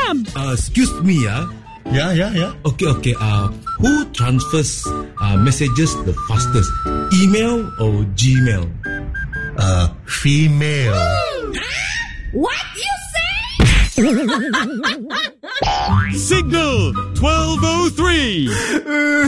Excuse me, Yeah. Okay. Who transfers messages the fastest? Email or Gmail? Female. What you say? Signal 1203.